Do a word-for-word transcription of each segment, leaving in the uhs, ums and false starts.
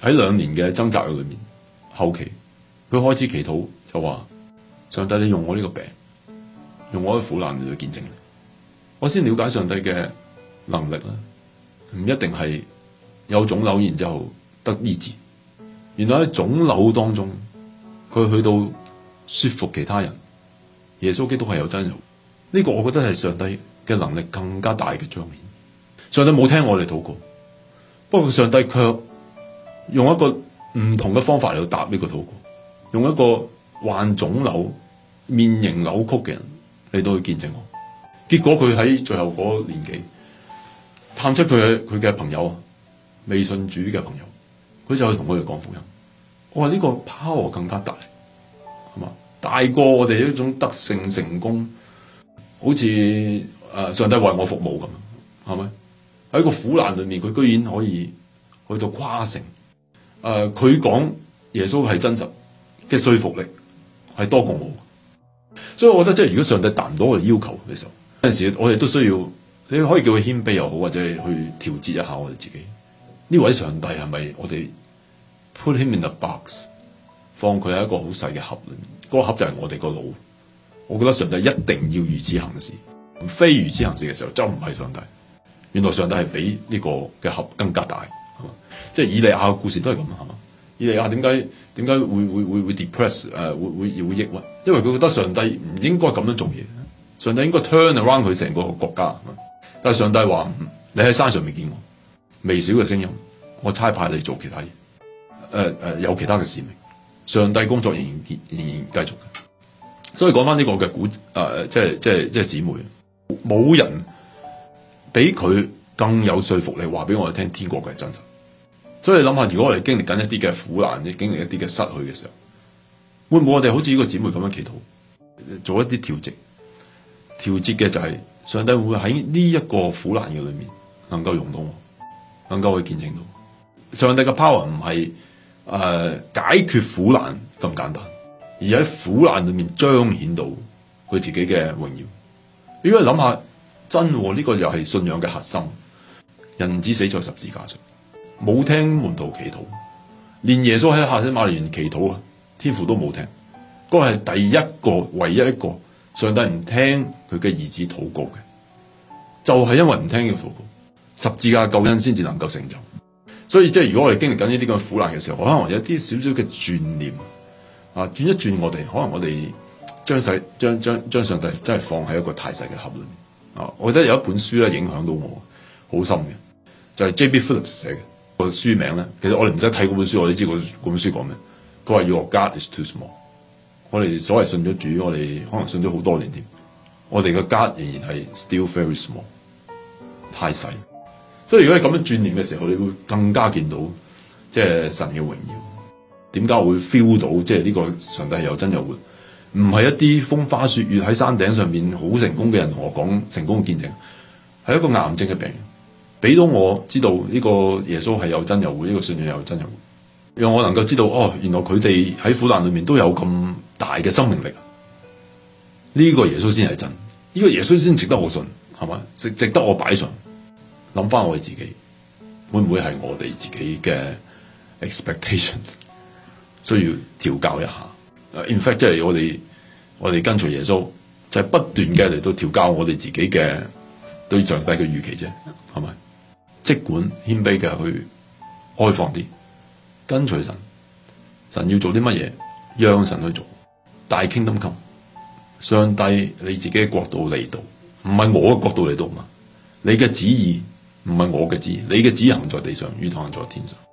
喺兩年嘅掙扎裏面，後期佢開始祈禱就話：上帝，你用我呢個病，用我嘅苦難嚟去見證你。我先了解上帝嘅能力啦，唔一定係有腫瘤然之後得醫治。原來喺腫瘤當中，佢去到說服其他人，耶穌基督係有真有。呢個我覺得係上帝嘅能力更加大嘅彰顯。上帝冇聽我哋禱告，不過上帝卻用一個唔同嘅方法嚟到答呢個禱告，用一個患腫瘤、面型扭曲嘅人嚟到去見證我。結果佢喺最後嗰年紀探出佢嘅佢嘅朋友，未信主嘅朋友，佢就去同佢哋講福音。我話呢個 power 更加大，係嘛？大過我哋一種得勝成功，好似誒、呃、上帝為我服務咁，係咪？喺個苦難裏面，佢居然可以去到誇勝。誒、呃，佢講耶穌係真實嘅說服力係多過我，所以我覺得即係如果上帝達唔到我哋要求嘅時候，有陣時我哋都需要，你可以叫佢謙卑又好，或者係去調節一下我哋自己。呢位上帝係咪我哋 put him in a box， 放佢喺一個好細嘅盒裏面？嗰、那個盒就係我哋個腦。我覺得上帝一定要如此行事，非如此行事嘅時候就唔係上帝。原來上帝係比呢個嘅盒更加大，係嘛？即係以利亞嘅故事都係咁，係嘛？以利亞點解點解會會會會 depress 誒、呃、會會會抑鬱？因為佢覺得上帝唔應該咁樣做嘢，上帝應該 turn around 佢成個國家。但係上帝話：你喺山上面見我，微小嘅聲音，我差派你做其他嘢。誒、呃、誒、呃，有其他嘅使命，上帝工作仍然仍然繼續。所以講翻呢個嘅古誒、呃，即係即係即係姊妹，冇人比佢更有說服力，話俾我哋聽天國嘅係真實。所以你諗下，如果我哋經歷緊一啲嘅苦難，經歷一啲嘅失去嘅時候，會唔會我哋好似呢個姊妹咁樣祈禱，做一啲調節？調節嘅就係上帝會唔會喺呢一個苦難嘅裏面，能夠用到我，能夠去見證到上帝嘅 power 唔係誒解決苦難咁簡單，而喺苦難裏面彰顯到佢自己嘅榮耀。如果你諗下，真呢、哦這個又係信仰嘅核心。人子死在十字架上，冇聽門徒祈禱，連耶穌喺客西馬尼園祈禱啊，天父都冇聽。嗰、那個係第一個，唯一一個上帝唔聽佢嘅兒子禱告嘅，就係、是、因為唔聽呢個禱告，十字架救恩先至能夠成就。所以即係如果我哋經歷緊呢啲咁嘅苦難嘅時候，可能有啲少少嘅轉念啊，轉一轉我哋，可能我哋將細將將將上帝真係放喺一個太細嘅盒裏面啊！我覺得有一本書咧影響到我好深嘅，就係、是、J B Phillips 寫嘅個書名咧。其實我哋唔使睇嗰本書，我哋知嗰本書講咩。佢話 Your God is too small。我哋所謂信咗主，我哋可能信咗好多年添，我哋嘅 God 仍然係 still very small， 太細。所以如果你咁樣轉念嘅時候，你會更加見到即係神嘅榮耀。點解我會 feel 到即係呢個上帝係有真有活？唔係一啲風花雪月喺山頂上面好成功嘅人同我講成功嘅見證，係一個癌症嘅病人俾到我知道呢個耶穌係有真有活，呢個信仰有真有活，讓我能夠知道哦，原來佢哋喺苦難裏面都有咁大嘅生命力。呢個耶穌先係真，呢個耶穌先值得我信，係咪？值值得我擺上。諗翻我哋自己，會唔會係我哋自己嘅 expectation 需要調教一下？In fact， 即係我哋我哋跟隨耶穌，就係、是、不斷嘅嚟到調教我哋自己嘅對上帝嘅預期啫，係咪？即管謙卑嘅去開放啲，跟隨神，神要做啲乜嘢，讓神去做。大 kingdom come，上帝你自己嘅國度嚟到，唔係我嘅國度嚟到嘛？你嘅旨意。唔係我嘅旨意，你嘅旨意行在地上，如同行在天上。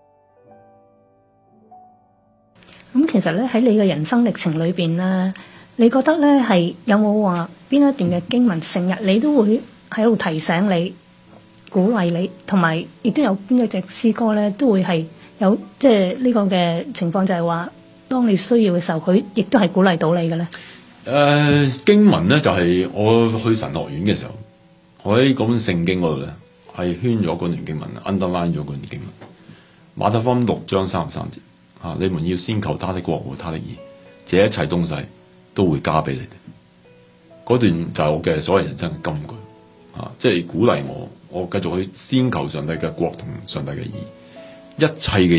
咁其實咧喺你嘅人生歷程裏邊咧，你覺得咧係有冇話邊一段嘅經文成日你都會喺度提醒你、鼓勵你，同埋亦都有邊一隻詩歌咧都會係有即係呢個嘅情況，就係話當你需要嘅時候，佢亦都係鼓勵到你嘅咧。誒、 呃、經文咧就係、是、我去神學院嘅時候，我喺嗰本聖經嗰度咧。係圈咗嗰段經文 underline 咗嗰段經文。馬太福音六章三十三節啊，你們要先求他的國和他的義，這一切東西都會加俾你哋。嗰段就係我嘅所謂人生嘅金句啊，即係鼓勵我，我繼續去先求上帝嘅國同上帝嘅義，一切嘅。